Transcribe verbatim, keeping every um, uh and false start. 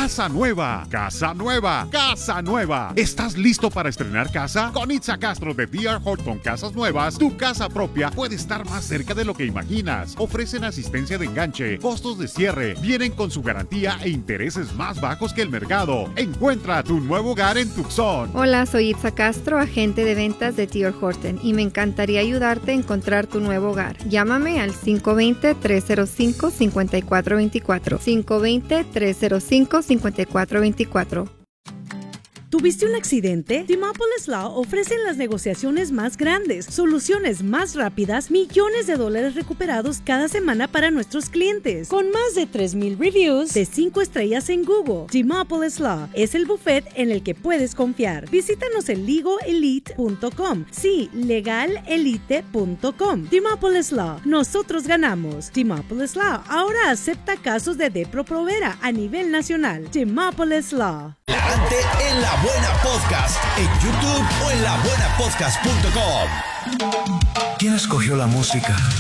Casa nueva, casa nueva, casa nueva. ¿Estás listo para estrenar casa? Con Itza Castro de D R Horton Casas Nuevas, tu casa propia puede estar más cerca de lo que imaginas. Ofrecen asistencia de enganche, costos de cierre, vienen con su garantía e intereses más bajos que el mercado. Encuentra tu nuevo hogar en Tucson. Hola, soy Itza Castro, agente de ventas de D R Horton, y me encantaría ayudarte a encontrar tu nuevo hogar. Llámame al cinco dos cero, tres cero cinco, cinco cuatro dos cuatro, cinco dos cero, tres cero cinco, cinco cuatro dos cuatro. ¿Tuviste un accidente? Demopolis Law ofrecen las negociaciones más grandes, soluciones más rápidas, millones de dólares recuperados cada semana para nuestros clientes. Con más de tres mil reviews de cinco estrellas en Google, Demopolis Law es el buffet en el que puedes confiar. Visítanos en legal elite punto com. Sí, legal elite punto com. Demopolis Law. Nosotros ganamos. Demopolis Law ahora acepta casos de Depro-Provera a nivel nacional. Demopolis Law. Adelante en La Buena Podcast, en YouTube o en la buena podcast punto com. ¿Quién escogió la música?